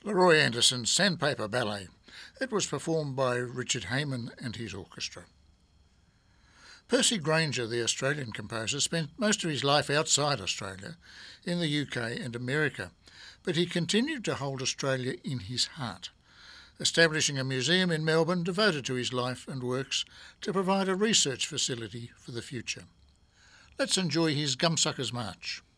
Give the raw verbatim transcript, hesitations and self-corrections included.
Leroy Anderson's Sandpaper Ballet. It was performed by Richard Hayman and his orchestra. Percy Grainger, the Australian composer, spent most of his life outside Australia, in the U K and America, but he continued to hold Australia in his heart, establishing a museum in Melbourne devoted to his life and works to provide a research facility for the future. Let's enjoy his Gumsuckers March.